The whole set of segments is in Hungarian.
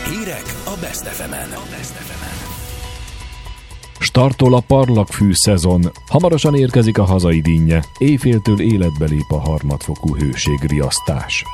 Hírek a Best FM-en. Startol a parlagfű szezon. Hamarosan érkezik a hazai dinnye. Éjféltől életbe lép a harmadfokú hőségriasztás.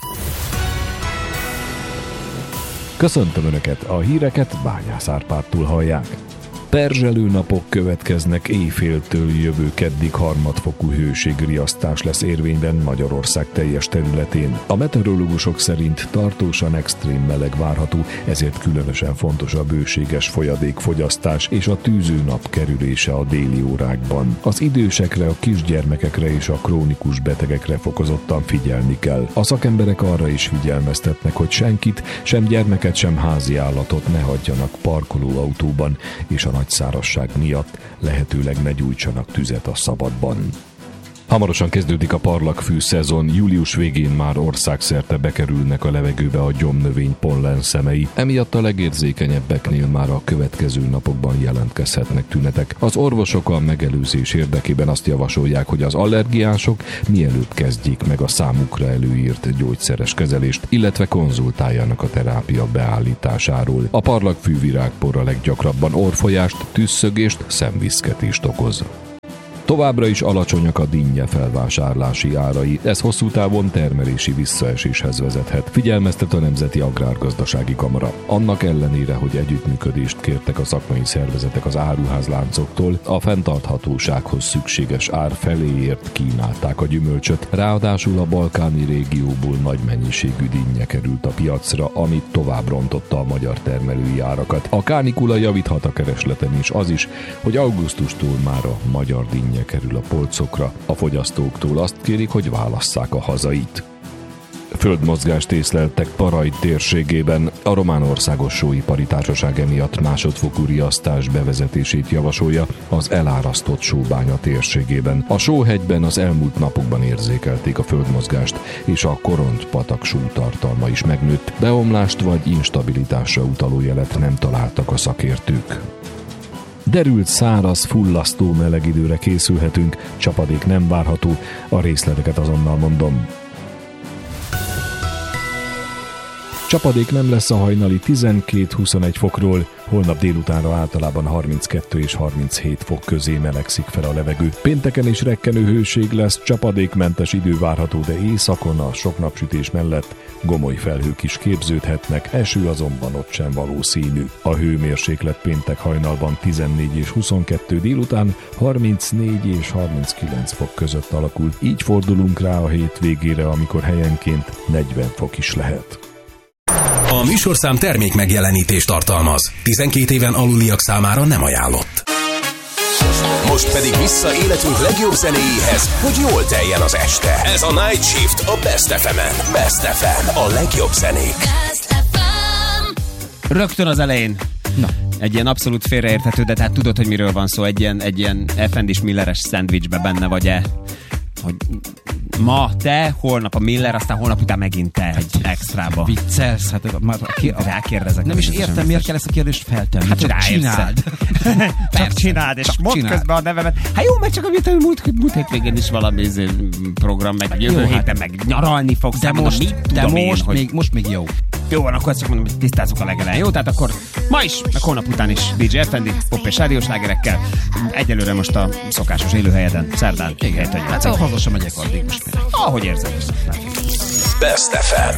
Köszöntöm Önöket, a híreket Bányász Árpádtól hallják. Perzselő napok következnek, éjféltől jövő keddig harmadfokú hőségriasztás lesz érvényben Magyarország teljes területén. A meteorológusok szerint tartósan extrém meleg várható, ezért különösen fontos a bőséges folyadékfogyasztás és a tűző nap kerülése a déli órákban. Az idősekre, a kisgyermekekre és a krónikus betegekre fokozottan figyelni kell. A szakemberek arra is figyelmeztetnek, hogy senkit, sem gyermeket, sem háziállatot ne hagyjanak parkolóautóban, és a nagy szárazság miatt lehetőleg ne gyújtsanak tüzet a szabadban. Hamarosan kezdődik a parlagfű szezon, július végén már országszerte bekerülnek a levegőbe a gyomnövény pollenszemei, emiatt a legérzékenyebbeknél már a következő napokban jelentkezhetnek tünetek. Az orvosok a megelőzés érdekében azt javasolják, hogy az allergiások mielőbb kezdjék meg a számukra előírt gyógyszeres kezelést, illetve konzultáljanak a terápia beállításáról. A parlagfű virágpor a leggyakrabban orrfolyást, tüsszögést, szemviszketést okoz. Továbbra is alacsonyak a dinnye felvásárlási árai, ez hosszú távon termelési visszaeséshez vezethet, figyelmeztet a Nemzeti Agrárgazdasági Kamara. Annak ellenére, hogy együttműködést kértek a szakmai szervezetek az áruházláncoktól, a fenntarthatósághoz szükséges ár feléért kínálták a gyümölcsöt, ráadásul a balkáni régióból nagy mennyiségű dinnye került a piacra, amit tovább rontotta a magyar termelői árakat. A kánikula javíthat a keresleten is, az is, hogy augusztustól már a magyar dinnye kerül a polcokra. A fogyasztóktól azt kérik, hogy válasszák a hazait. Földmozgást észleltek Parajd térségében. A Román Országos Sóipari Társaság emiatt másodfokú riasztás bevezetését javasolja az elárasztott sóbánya térségében. A Sóhegyben az elmúlt napokban érzékelték a földmozgást, és a Koront-patak sótartalma is megnőtt. Beomlást vagy instabilitásra utaló jelet nem találtak a szakértők. Derült, száraz, fullasztó meleg időre készülhetünk, csapadék nem várható, a részleteket azonnal mondom. Csapadék nem lesz a hajnali 12-21 fokról, holnap délutánra általában 32 és 37 fok közé melegszik fel a levegő. Pénteken is rekkenő hőség lesz, csapadékmentes idő várható, de északon a sok napsütés mellett gomoly felhők is képződhetnek, eső azonban ott sem valószínű. A hőmérséklet péntek hajnalban 14 és 22, délután 34 és 39 fok között alakul. Így fordulunk rá a hétvégére, amikor helyenként 40 fok is lehet. A műsorszám termék megjelenítést tartalmaz. 12 éven aluliak számára nem ajánlott. Most pedig vissza életünk legjobb zenéjéhez, hogy jól teljen az este. Ez a Night Shift a Best FM-en. Best FM, a legjobb zenék. Rögtön az elején. Na. Egy ilyen abszolút félreérthető, de tehát tudod, hogy miről van szó. Egy ilyen F&is Milleres szendvicsbe benne vagy-e? Hogy ma te, holnap a Miller, aztán holnap után megint te egy extrába. Viccelsz, hát már rákérdezek. Nem is értem, miért kell ezt a kérdést feltenni. Hát csak csináld. Csak csináld, és mondd közben a nevemet. Hát jó, mert csak amit múlt hétvégén is valami program, meg jövő héten meg nyaralni fogsz. Most még jó. Jó van, akkor azt csak mondom, hogy tisztázzuk a legelején. Jó, tehát akkor ma is, meg holnap után is DJ F&D, pop és rádiós slágerekkel. Egyelőre most a szokásos élőhelyeden, szerdán. Igen, hát haza sem megyek addig most még. Ahogy érzed. Best FM.